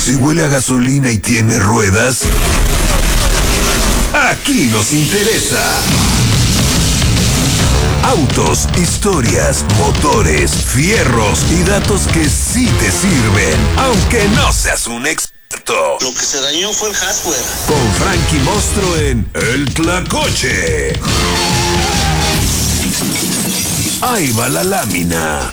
Si huele a gasolina y tiene ruedas, aquí nos interesa. Autos, historias, motores, fierros y datos que sí te sirven, aunque no seas un experto. Lo que se dañó fue el hardware. Con Frankie Monstruo en El Tlacoche. Ahí va la lámina.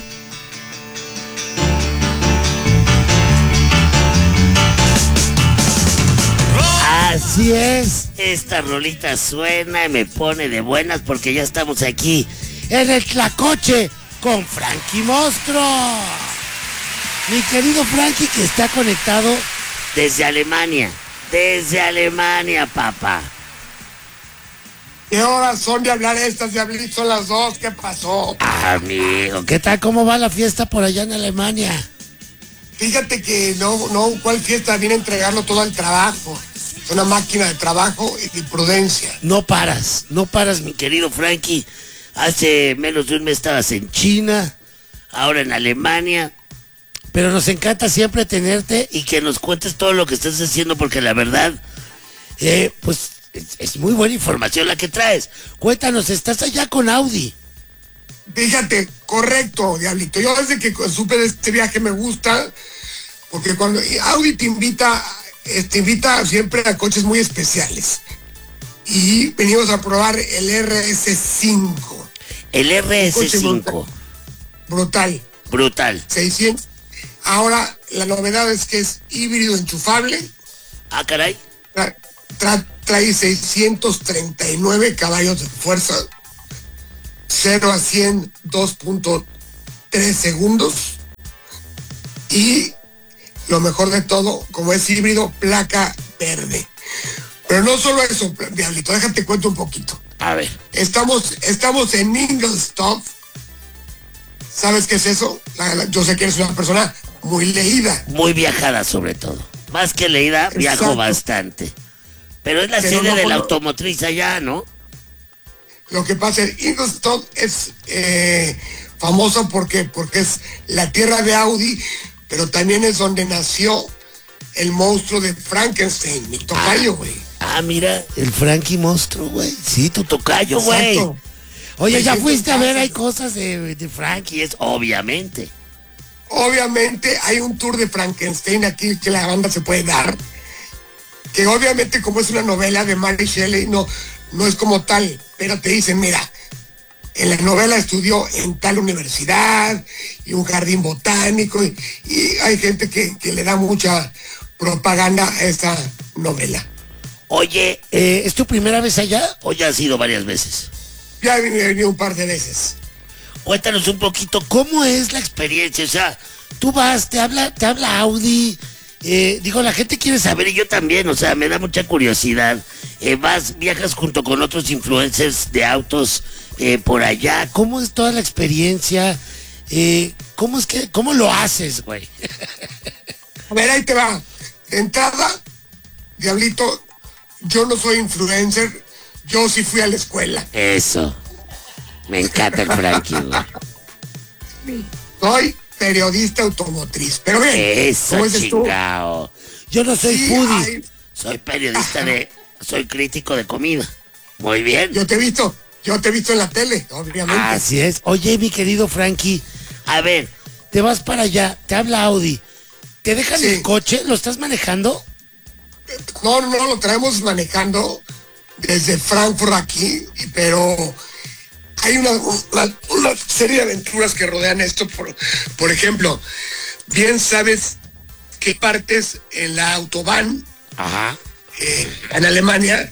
Así es, esta rolita suena y me pone de buenas porque ya estamos aquí en El Tlacoche con Frankie Monstruo. Mi querido Frankie, que está conectado desde Alemania, papá. ¿Qué horas son de hablar estas, Diablito? Son las 2, ¿qué pasó? Amigo, ¿qué tal? ¿Cómo va la fiesta por allá en Alemania? Fíjate que no, ¿cuál fiesta? Viene a entregarlo todo al trabajo. Es una máquina de trabajo y de prudencia. No paras, mi querido Frankie. Hace menos de un mes estabas en China, ahora en Alemania. Pero nos encanta siempre tenerte y que nos cuentes todo lo que estás haciendo porque la verdad, pues es muy buena información la que traes. Cuéntanos, estás allá con Audi. Fíjate, correcto, Diablito. Yo desde que supe de este viaje me gusta, porque cuando Audi te invita siempre a coches muy especiales. Y venimos a probar el RS5. El RS5. Brutal. 600. Ahora, la novedad es que es híbrido enchufable. Ah, caray. Trae 639 caballos de fuerza. 0 a 100, 2.3 segundos. Y lo mejor de todo, como es híbrido, placa verde. Pero no solo eso, Diablito, déjate cuento un poquito. A ver. Estamos en Ingolstadt. ¿Sabes qué es eso? Yo sé que eres una persona muy leída. Muy viajada sobre todo. Más que leída, viajo Exacto. bastante. Pero es la sede de la automotriz allá, ¿no? Lo que pasa es que Ingolstadt es famosa porque es la tierra de Audi, pero también es donde nació el monstruo de Frankenstein, mi tocayo, güey. Mira, el Frankie Monstruo, güey. Sí, tu tocayo, güey. Oye, ya fuiste a ver, hay cosas de Frankie, es obviamente. Obviamente hay un tour de Frankenstein aquí que la banda se puede dar, que obviamente como es una novela de Mary Shelley, no es como tal, pero te dicen, mira, en la novela estudió en tal universidad y un jardín botánico y hay gente que le da mucha propaganda a esta novela. Oye, ¿es tu primera vez allá o ya has ido varias veces? Ya he venido un par de veces. Cuéntanos un poquito, ¿cómo es la experiencia? O sea, tú vas, te habla Audi, la gente quiere saber y yo también, o sea, me da mucha curiosidad. Viajas junto con otros influencers de autos por allá. ¿Cómo es toda la experiencia? ¿Cómo lo haces, güey? A ver, ahí te va. De entrada, Diablito, yo no soy influencer, yo sí fui a la escuela. Eso. Me encanta el Frankie, güey. Soy periodista automotriz, pero bien. Eso, chingao. Yo no soy foodie. Soy periodista soy crítico de comida. Muy bien. Yo te he visto en la tele, obviamente. Así es. Oye, mi querido Frankie, a ver, te vas para allá, te habla Audi, ¿te dejan el coche? ¿Lo estás manejando? No, lo traemos manejando desde Frankfurt aquí, pero hay una serie de aventuras que rodean esto. Por ejemplo, bien sabes que partes en la Autobahn, en Alemania,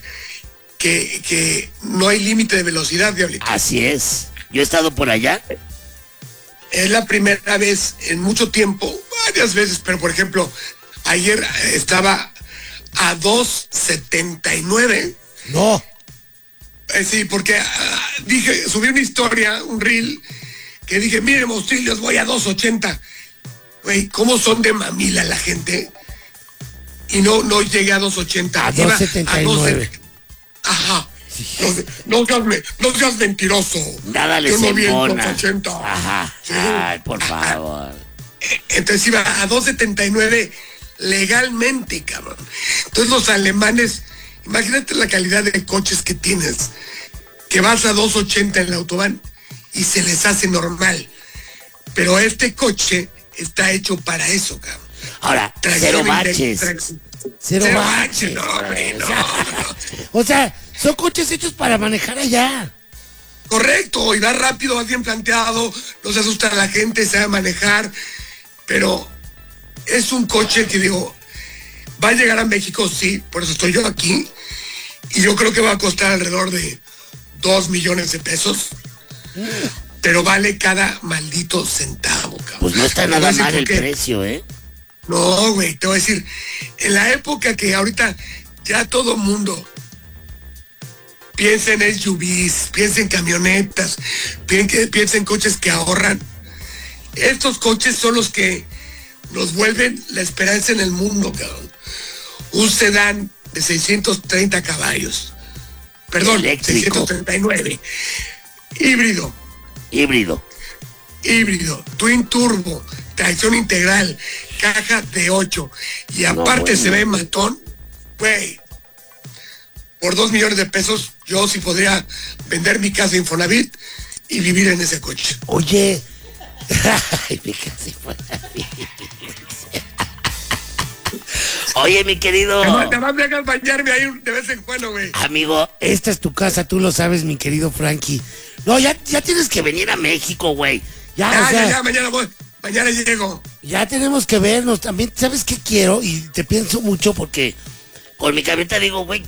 que no hay límite de velocidad, Diablito. Así es. Yo he estado por allá. Es la primera vez en mucho tiempo, varias veces, pero por ejemplo, ayer estaba a 2.79. No. Sí, porque subí una historia, un reel, que dije, miren, monstrillos, voy a 2.80. Güey, ¿cómo son de mamila la gente? Y no llegué a 2.80. A 2.79. Ajá. No seas mentiroso. Nada les Yo no vi en embona. 2.80. Ajá. Sí. Ay, por favor. Entonces iba a 2.79, legalmente, cabrón. Entonces los alemanes, imagínate la calidad de coches que tienes, que vas a 280 en el autobahn y se les hace normal. Pero este coche está hecho para eso, cabrón. Ahora, cero baches. Cero baches. No, hombre, no. O sea, son coches hechos para manejar allá. Correcto, y va rápido, va bien planteado, no se asusta a la gente, sabe manejar, pero es un coche que digo, va a llegar a México, sí, por eso estoy yo aquí, y yo creo que va a costar alrededor de 2 millones de pesos, pero vale cada maldito centavo, cabrón. Pues no está nada mal el precio, ¿eh? No, güey, te voy a decir, en la época que ahorita ya todo mundo piensa en SUVs, piensa en camionetas, piensa en coches que ahorran, estos coches son los que nos vuelven la esperanza en el mundo, cabrón. Un sedán de 630 caballos, perdón, eléctrico. 639, híbrido, twin turbo, tracción integral, caja de 8, y aparte se ve matón, güey. Por 2 millones de pesos, yo sí podría vender mi casa Infonavit y vivir en ese coche. Oye, ay, mi casa Infonavit. Oye, mi querido. Te vas a acompañarme ahí de vez en cuando, güey. Amigo, esta es tu casa, tú lo sabes, mi querido Frankie. No, ya tienes que venir a México, güey. Ya, mañana voy. Mañana llego. Ya tenemos que vernos también. ¿Sabes qué quiero? Y te pienso mucho porque con mi cabeza digo, güey.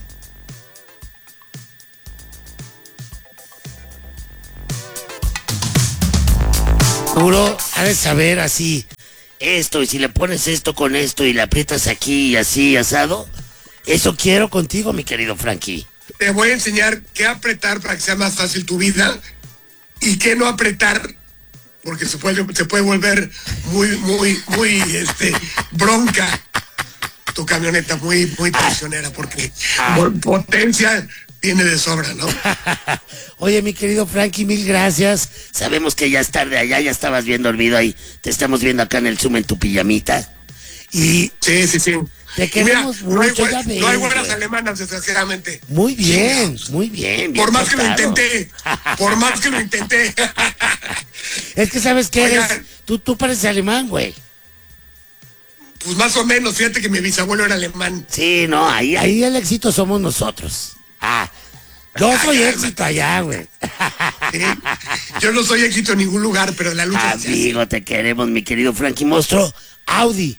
Seguro ha de saber así esto, y si le pones esto con esto y le aprietas aquí y así asado. Eso quiero contigo, mi querido Frankie. Te voy a enseñar qué apretar para que sea más fácil tu vida y qué no apretar, porque se puede volver muy bronca tu camioneta, muy traicionera, porque potencia tiene de sobra, ¿no? Oye, mi querido Frankie, mil gracias. Sabemos que ya es tarde allá, ya estabas bien dormido ahí. Te estamos viendo acá en el Zoom en tu pijamita. Y sí. Te queremos mucho, ya ves, no hay buenas alemanas, desgraciadamente. Muy bien, muy bien. Por más que lo intenté. Es que sabes que eres, tú pareces alemán, güey. Pues más o menos, fíjate que mi bisabuelo era alemán. Sí, no, ahí el éxito somos nosotros. Yo soy éxito allá, güey. ¿Sí? Yo no soy éxito en ningún lugar, pero en la lucha. Amigo, te queremos, mi querido Frankie Monstruo. Audi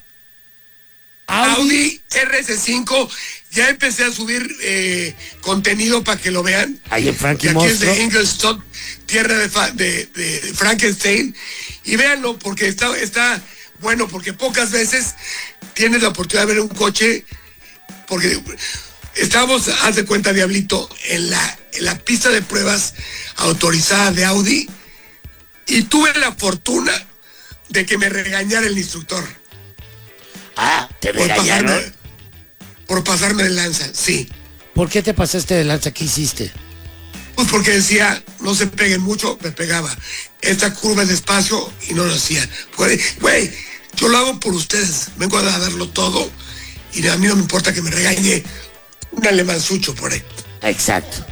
RS5, ya empecé a subir contenido para que lo vean. Ahí en Frankie Monstruo. Aquí es de Ingolstadt, tierra de Frankenstein. Y véanlo, porque está bueno, porque pocas veces tienes la oportunidad de ver un coche, porque estábamos, haz de cuenta, Diablito, en la pista de pruebas autorizada de Audi, y tuve la fortuna de que me regañara el instructor. ¿Te regañaron? Por pasarme de lanza, sí. ¿Por qué te pasaste de lanza? ¿Qué hiciste? Pues porque decía, no se peguen mucho, me pegaba. Esta curva es despacio y no lo hacía. Güey, yo lo hago por ustedes. Vengo a darlo todo y a mí no me importa que me regañe un alemanzucho por ahí. Exacto.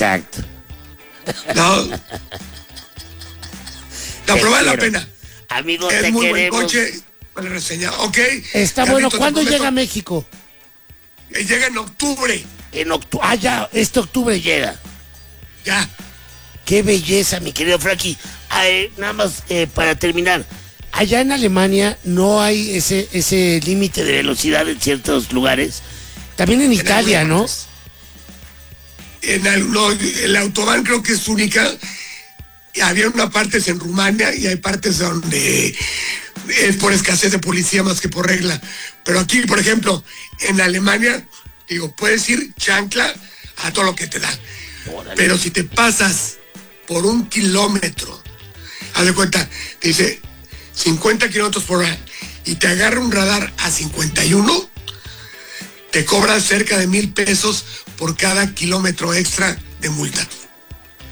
No, pero vale la pena. Amigo, es te muy queremos. buen coche, buena reseña. Ok. Está bueno. ¿Cuándo llega a México? Llega en octubre. En octubre. Ya, este octubre llega. Ya. Qué belleza, mi querido Frankie. Nada más para terminar. Allá en Alemania no hay ese límite de velocidad en ciertos lugares. También en Italia, ¿no? El autobahn creo que es única. Había una parte en Rumania y hay partes donde es por escasez de policía más que por regla. Pero aquí, por ejemplo, en Alemania, digo, puedes ir chancla a todo lo que te da. Órale. Pero si te pasas por 1 kilómetro, haz de cuenta, te dice 50 kilómetros por hora y te agarra un radar a 51, te cobran cerca de 1,000 pesos por cada kilómetro extra de multa.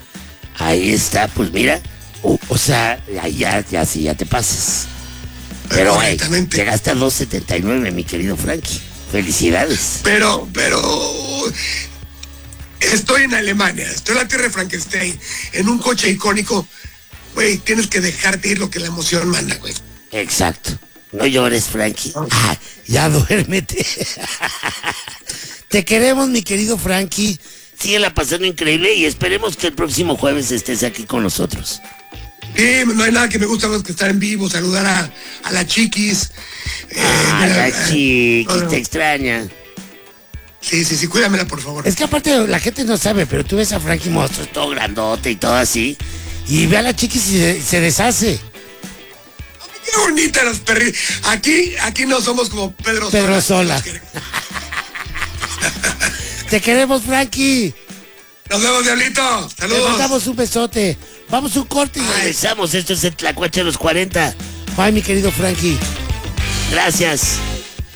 Ahí está, pues mira. O sea, ya te pases. Pero, güey, Correctamente. llegaste a 2.79, mi querido Frankie. Felicidades. Pero estoy en Alemania, estoy en la tierra de Frankenstein, en un coche icónico. Güey, tienes que dejarte ir lo que la emoción manda, güey. Exacto. No llores, Frankie. Ah, ya duérmete. Te queremos, mi querido Frankie. Síguela pasando increíble y esperemos que el próximo jueves estés aquí con nosotros. Sí, no hay nada que me gusta más que estar en vivo, saludar a la Chiquis. La Chiquis, te extraña. Sí, cuídamela, por favor. Es que aparte la gente no sabe, pero tú ves a Frankie Monstruo, todo grandote y todo así, y ve a la Chiquis y se deshace. Qué bonita las perritas. Aquí no somos como Pedro Sola. Te queremos, Frankie. Nos vemos, Diablito. Saludos. Te mandamos un besote. Vamos a un corte y regresamos. Esto es el Tlacuache de los 40. Bye, mi querido Frankie. Gracias.